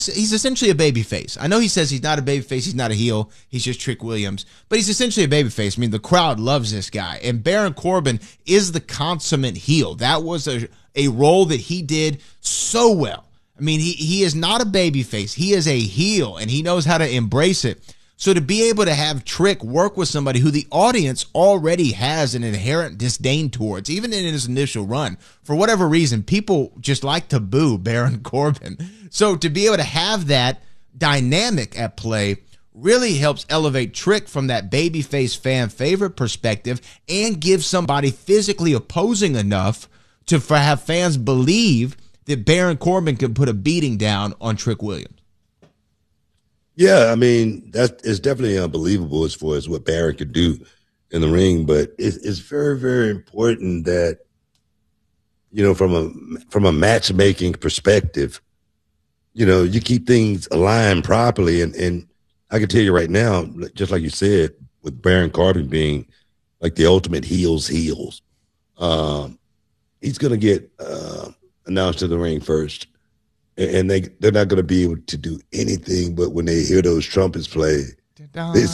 He's essentially a babyface. I know he says he's not a babyface, he's not a heel, he's just Trick Williams, but he's essentially a babyface. I mean, the crowd loves this guy, and Baron Corbin is the consummate heel. That was a role that he did so well. I mean, he is not a babyface, he is a heel, and he knows how to embrace it. So to be able to have Trick work with somebody who the audience already has an inherent disdain towards, even in his initial run, for whatever reason, people just like to boo Baron Corbin. So to be able to have that dynamic at play really helps elevate Trick from that babyface fan favorite perspective and give somebody physically opposing enough to have fans believe that Baron Corbin can put a beating down on Trick Williams. Yeah, I mean, that is definitely unbelievable as far as what Baron could do in the ring, but it's very, very important that, you know, from a matchmaking perspective, you know, you keep things aligned properly. And I can tell you right now, just like you said, with Baron Corbin being like the ultimate heels, he's going to get announced to the ring first. And they're not going to be able to do anything but when they hear those trumpets play, just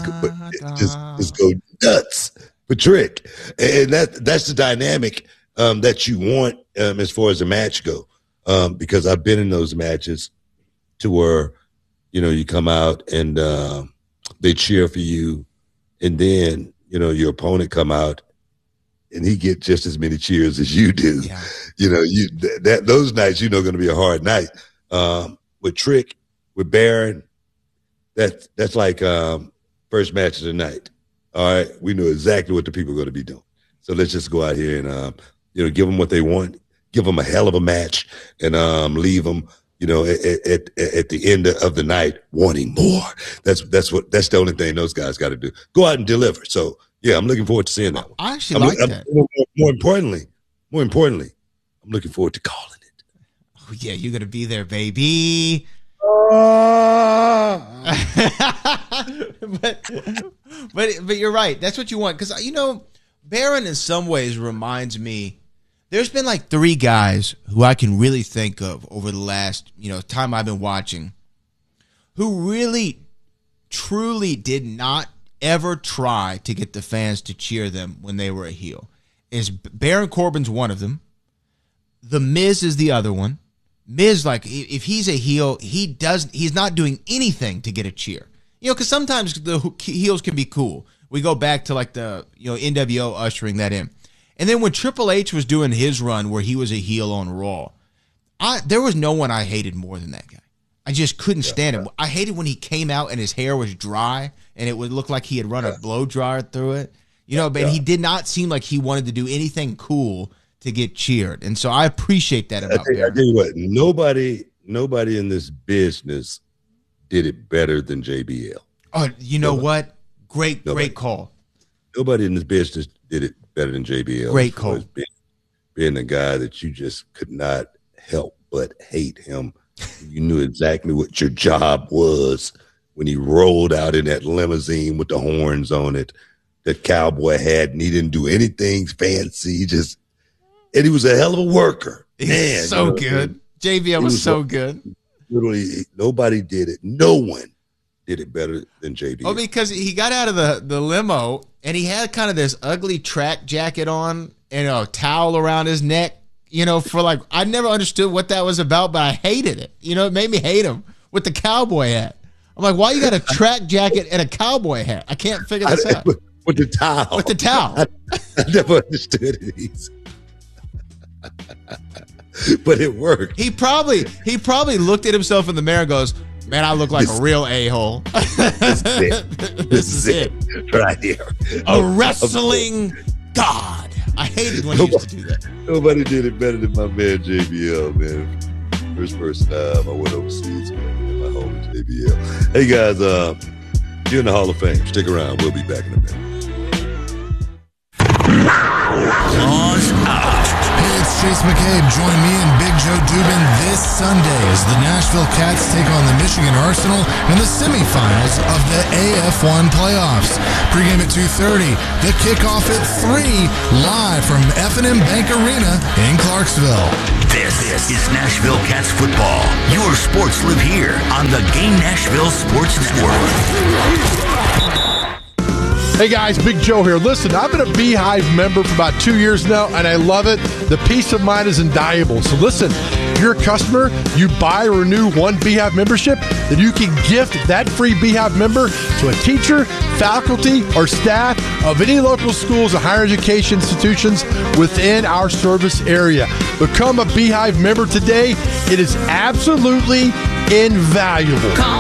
go nuts for Trick. And that's the dynamic that you want as far as the match go. Because I've been in those matches to where, you know, you come out and they cheer for you, and then, you know, your opponent come out and he get just as many cheers as you do. Yeah. You know, those nights, you know, going to be a hard night. With Trick, with Baron, that's like first match of the night. All right, we know exactly what the people are going to be doing. So let's just go out here and you know, give them what they want, give them a hell of a match, and leave them, you know, at the end of the night wanting more. That's the only thing those guys got to do. Go out and deliver. So yeah, I'm looking forward to seeing that one. I actually like that. More importantly, I'm looking forward to calling. Oh, yeah, you're going to be there, baby. But you're right. That's what you want. Because, you know, Baron in some ways reminds me, there's been like 3 guys who I can really think of over the last, you know, time I've been watching, who really, truly did not ever try to get the fans to cheer them when they were a heel. Baron Corbin's one of them. The Miz is the other one. Miz, like, if he's a heel, he's not doing anything to get a cheer. You know, because sometimes the heels can be cool. We go back to, like, the, you know, NWO ushering that in. And then when Triple H was doing his run where he was a heel on Raw, there was no one I hated more than that guy. I just couldn't stand him. I hated when he came out and his hair was dry and it would look like he had run a blow dryer through it. You know, but he did not seem like he wanted to do anything cool to get cheered. And so I appreciate that about Baron. I tell you what, nobody in this business did it better than JBL. Oh, you know what? Great call. Nobody in this business did it better than JBL. Great call. Being a guy that you just could not help but hate him. You knew exactly what your job was when he rolled out in that limousine with the horns on it, that cowboy hat, and he didn't do anything fancy. And he was a hell of a worker. Man, so good. JBL was so good. Literally, nobody did it. No one did it better than JBL. Oh, because he got out of the limo and he had kind of this ugly track jacket on and a towel around his neck. You know, for like, I never understood what that was about, but I hated it. You know, it made me hate him with the cowboy hat. I'm like, why you got a track jacket and a cowboy hat? I can't figure this out. With the towel. With the towel. I never understood it either. But it worked. He probably looked at himself in the mirror and goes, man, I look like a real a-hole. This is it. Right here. A wrestling god. I hated when he used to do that. Nobody did it better than my man JBL, man. First time I went overseas, man. My home is JBL. Hey guys, you're in the Hall of Fame. Stick around. We'll be back in a minute. Claws out. Hey, it's Chase McCabe. Join me and Big Joe Dubin this Sunday as the Nashville Cats take on the Michigan Arsenal in the semifinals of the AF1 playoffs. Pre-game at 2:30, the kickoff at 3, live from F&M Bank Arena in Clarksville. This is Nashville Cats football. Your sports live here on the Game Nashville Sports Network. Hey guys, Big Joe here. Listen, I've been a Beehive member for about 2 years now, and I love it. The peace of mind is invaluable. So listen, if you're a customer, you buy or renew one Beehive membership, then you can gift that free Beehive member to a teacher, faculty, or staff of any local schools or higher education institutions within our service area. Become a Beehive member today. It is absolutely invaluable. Call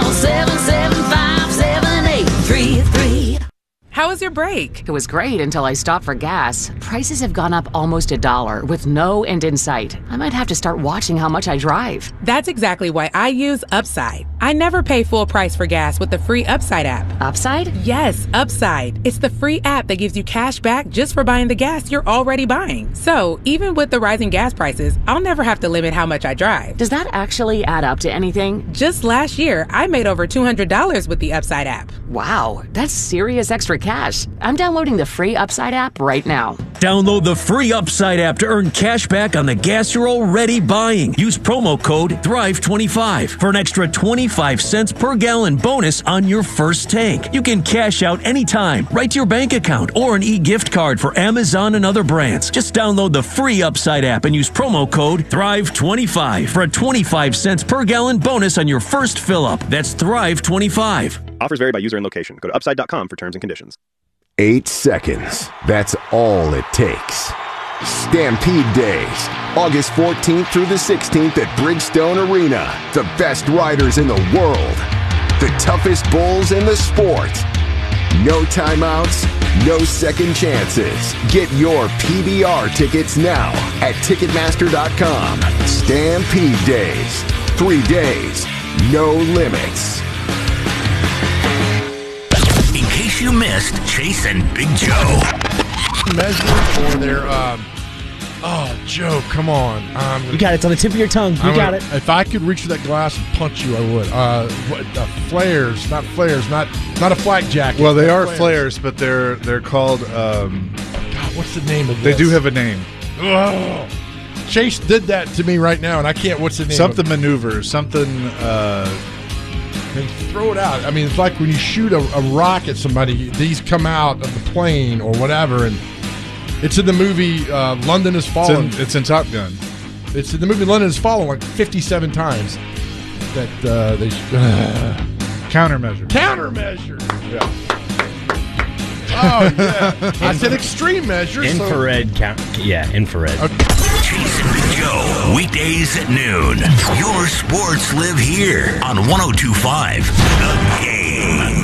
775-7833. How was your break? It was great until I stopped for gas. Prices have gone up almost $1 with no end in sight. I might have to start watching how much I drive. That's exactly why I use Upside. I never pay full price for gas with the free Upside app. Upside? Yes, Upside. It's the free app that gives you cash back just for buying the gas you're already buying. So, even with the rising gas prices, I'll never have to limit how much I drive. Does that actually add up to anything? Just last year, I made over $200 with the Upside app. Wow, that's serious extra cash. I'm downloading the free Upside app right now. Download the free Upside app to earn cash back on the gas you're already buying. Use promo code THRIVE25 for an extra 25 cents per gallon bonus on your first tank. You can cash out anytime, right to your bank account, or an e-gift card for Amazon and other brands. Just download the free Upside app and use promo code THRIVE25 for a 25 cents per gallon bonus on your first fill-up. That's THRIVE25. Offers vary by user and location. Go to upside.com for terms and conditions. 8 seconds. That's all it takes. Stampede Days, August 14th through the 16th at Bridgestone Arena. The best riders in the world. The toughest bulls in the sport. No timeouts, no second chances. Get your PBR tickets now at Ticketmaster.com. Stampede Days. 3 days, no limits. In case you missed Chase and Big Joe. Measure for their, Joe, come on. You got it. It's on the tip of your tongue. You got it. If I could reach for that glass and punch you, I would. Flares, not a flak jacket. Well, they are flares, but they're called. God, what's the name of this? They do have a name. Oh, Chase did that to me right now, and I can't. What's the name? Something maneuver. Something. And throw it out. I mean, it's like when you shoot a rock at somebody, these come out of the plane or whatever, and it's in the movie London Has Fallen. It's in Top Gun. It's in the movie London Has Fallen like 57 times. That they countermeasure. Yeah. Oh yeah. I said extreme measure. Infrared count. Yeah, infrared. Okay. Chase and Big Joe, weekdays at noon. Your sports live here on 102.5 The Game.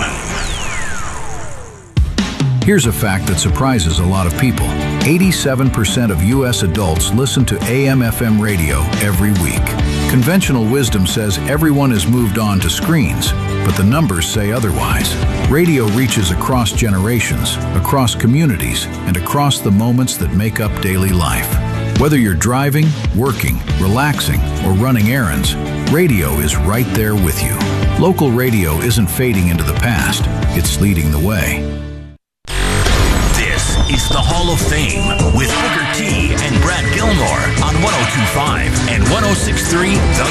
Here's a fact that surprises a lot of people. 87% of U.S. adults listen to AM/FM radio every week. Conventional wisdom says everyone has moved on to screens, but the numbers say otherwise. Radio reaches across generations, across communities, and across the moments that make up daily life. Whether you're driving, working, relaxing, or running errands, radio is right there with you. Local radio isn't fading into the past, it's leading the way. This is the Hall of Fame with Booker T and Brad Gilmore on 102.5 and 106.3 The